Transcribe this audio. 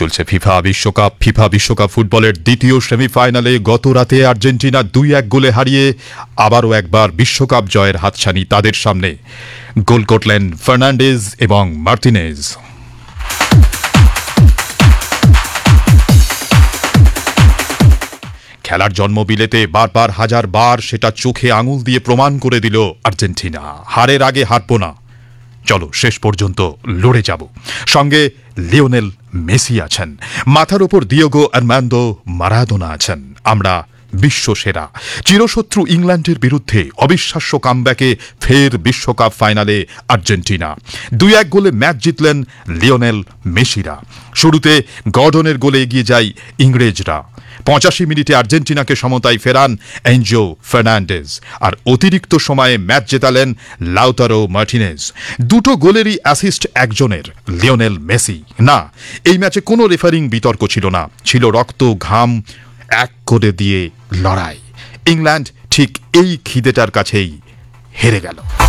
চলছে ফিফা বিশ্বকাপ ফুটবলের দ্বিতীয় সেমিফাইনালে গত রাতে আর্জেন্টিনা 2-1 গোলে হারিয়ে আবারও একবার বিশ্বকাপ জয়ের হাতছানি তাদের সামনে। গোল করলেন ফার্নান্ডেজ এবং মার্টিনেজ। খেলার জন্মবিলেতে বারবার হাজারবার সেটা চোখে আঙুল দিয়ে প্রমাণ করে দিল আর্জেন্টিনা, হারের আগে হারবো না, চলো শেষ পর্যন্ত লড়ে যাব। সঙ্গে লিওনেল মেসি আছেন, মাথার ওপর দিয়েগো আর্মান্দো মারাদোনা আছেন। আমরা বিশ্বসেরা। চিরশত্রু ইংল্যান্ডের বিরুদ্ধে অবিশ্বাস্য কামব্যাকে ফের বিশ্বকাপ ফাইনালে আর্জেন্টিনা। 2-1 গোলে ম্যাচ জিতলেন লিওনেল মেসিরা। শুরুতে গর্ডনের গোলে এগিয়ে যায় ইংরেজরা। 85 মিনিটে আর্জেন্টিনাকে সমতায় ফেরান এনজো ফার্নান্ডেজ, আর অতিরিক্ত সময়ে ম্যাচ জেতালেন লাউতারো মার্টিনেজ। দুটো গোলেরই অ্যাসিস্ট একজনের, লিওনেল মেসি। না, এই ম্যাচে কোনো রেফারিং বিতর্ক ছিল না, ছিল রক্ত ঘাম এক করে দিয়ে লড়াই। ইংল্যান্ড ঠিক এই খিদেটার কাছেই হেরে গেল।